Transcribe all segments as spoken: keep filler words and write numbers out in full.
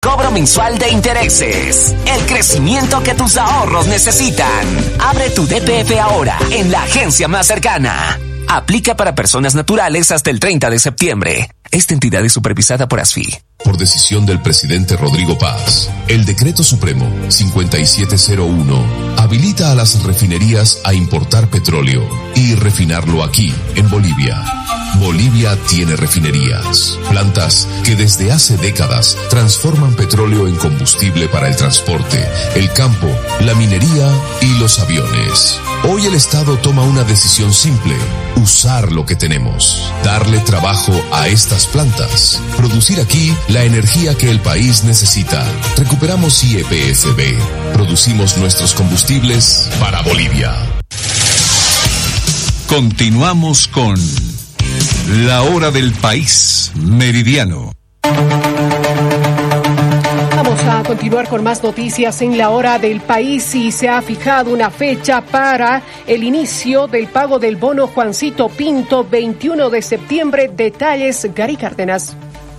cobro mensual de intereses. El crecimiento que tus ahorros necesitan. Abre tu D P F ahora en la agencia más cercana. Aplica para personas naturales hasta el treinta de septiembre. Esta entidad es supervisada por ASFI. Por decisión del presidente Rodrigo Paz, el Decreto Supremo cincuenta y siete cero uno habilita a las refinerías a importar petróleo y refinarlo aquí, en Bolivia. Bolivia tiene refinerías, plantas que desde hace décadas transforman petróleo en combustible para el transporte, el campo, la minería y los aviones. Hoy el Estado toma una decisión simple: usar lo que tenemos, darle trabajo a estas plantas, producir aquí la energía que el país necesita. Recuperamos I E P F B, producimos nuestros combustibles para Bolivia. Continuamos con La Hora del País, Meridiano. Vamos a continuar con más noticias en La Hora del País y se ha fijado una fecha para el inicio del pago del bono Juancito Pinto, veintiuno de septiembre. Detalles, Gary Cárdenas.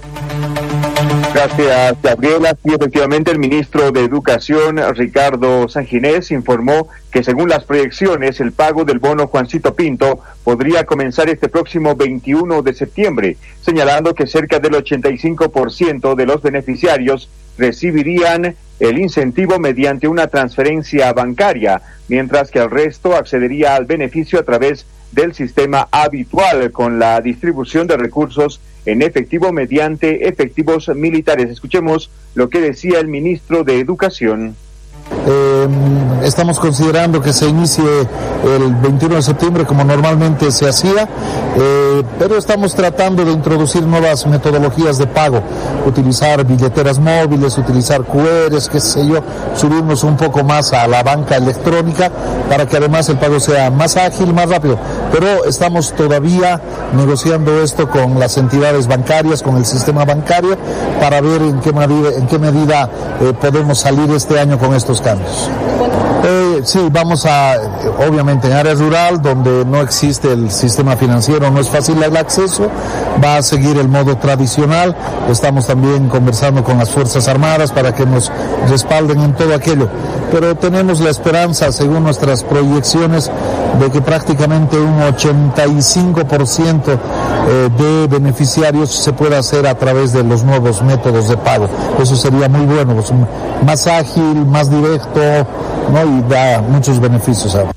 Gracias, Gabriela. Sí, efectivamente, el ministro de Educación, Ricardo Sanginés, informó que según las proyecciones, el pago del bono Juancito Pinto podría comenzar este próximo veintiuno de septiembre, señalando que cerca del ochenta y cinco por ciento de los beneficiarios recibirían el incentivo mediante una transferencia bancaria, mientras que el resto accedería al beneficio a través del sistema habitual con la distribución de recursos en efectivo mediante efectivos militares. Escuchemos lo que decía el ministro de Educación. Eh, estamos considerando que se inicie el veintiuno de septiembre como normalmente se hacía, eh, pero estamos tratando de introducir nuevas metodologías de pago, utilizar billeteras móviles, utilizar Q Rs, qué sé yo, subirnos un poco más a la banca electrónica para que además el pago sea más ágil, más rápido, pero estamos todavía negociando esto con las entidades bancarias, con el sistema bancario, para ver en qué medida, en qué medida eh, podemos salir este año con estos cambios. Eh, sí, vamos a, obviamente en área rural, donde no existe el sistema financiero, no es fácil el acceso, va a seguir el modo tradicional. Estamos también conversando con las Fuerzas Armadas para que nos respalden en todo aquello, pero tenemos la esperanza, según nuestras proyecciones, de que prácticamente un ochenta y cinco por ciento eh, de beneficiarios se pueda hacer a través de los nuevos métodos de pago. Eso sería muy bueno, pues, más ágil, más directo, ¿no? Y da muchos beneficios. ¿Sabes?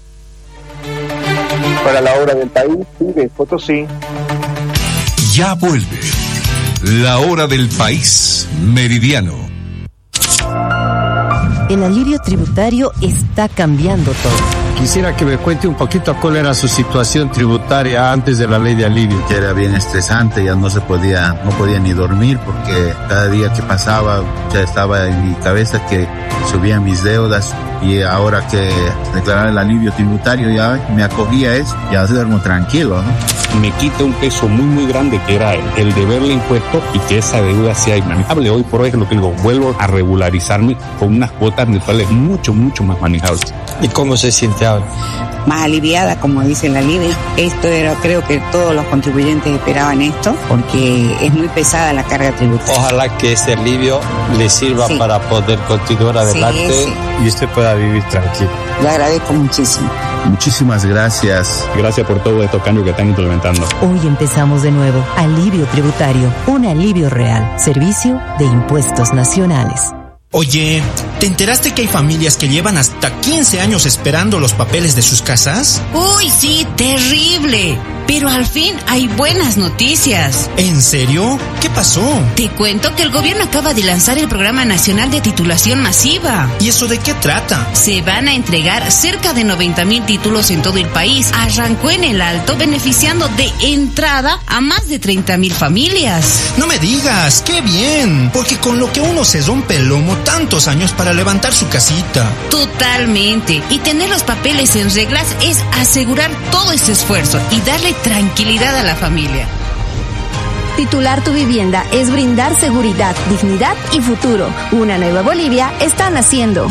Para La Hora del País, de Potosí. Ya vuelve La Hora del País, Meridiano. El alivio tributario está cambiando todo. Quisiera que me cuente un poquito cuál era su situación tributaria antes de la ley de alivio. Que era bien estresante, ya no se podía, no podía ni dormir porque cada día que pasaba ya estaba en mi cabeza que subían mis deudas, y ahora que declarar el alivio tributario ya me acogía a eso, ya duermo tranquilo, ¿no? Me quita un peso muy muy grande que era el, el deberle impuestos y que esa deuda sea inmanejable. Hoy por hoy es lo que digo, vuelvo a regularizarme con unas cuotas mensuales mucho mucho más manejables. ¿Y cómo se siente ahora? Más aliviada, como dice la alivio. Esto era, creo que todos los contribuyentes esperaban esto, porque es muy pesada la carga tributaria. Ojalá que ese alivio le sirva sí. para poder continuar adelante sí, sí. y usted pueda vivir tranquilo. Le agradezco muchísimo. Muchísimas gracias. Gracias por todo estos cambios que están implementando. Hoy empezamos de nuevo. Alivio tributario. Un alivio real. Servicio de Impuestos Nacionales. Oye, ¿te enteraste que hay familias que llevan hasta quince años esperando los papeles de sus casas? Uy, sí, terrible. Pero al fin hay buenas noticias. ¿En serio? ¿Qué pasó? Te cuento que el gobierno acaba de lanzar el Programa Nacional de Titulación Masiva. ¿Y eso de qué trata? Se van a entregar cerca de noventa mil títulos en todo el país. Arrancó en el Alto, beneficiando de entrada a más de treinta mil familias. No me digas, ¡qué bien! Porque con lo que uno se rompe el lomo tantos años para levantar su casita. Totalmente. Y tener los papeles en reglas es asegurar todo ese esfuerzo y darle tranquilidad a la familia. Titular tu vivienda es brindar seguridad, dignidad y futuro. Una nueva Bolivia está naciendo.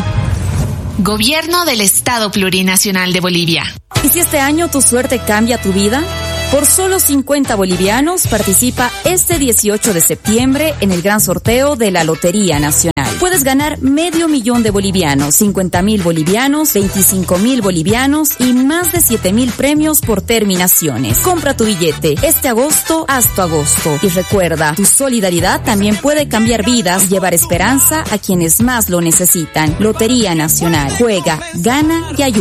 Gobierno del Estado Plurinacional de Bolivia. ¿Y si este año tu suerte cambia tu vida? Por solo cincuenta bolivianos participa este dieciocho de septiembre en el gran sorteo de la Lotería Nacional. puedes ganar medio millón de bolivianos, cincuenta mil bolivianos, veinticinco mil bolivianos y más de siete mil premios por terminaciones. Compra tu billete este agosto hasta agosto. Y recuerda, tu solidaridad también puede cambiar vidas y llevar esperanza a quienes más lo necesitan. Lotería Nacional. Juega, gana y ayuda.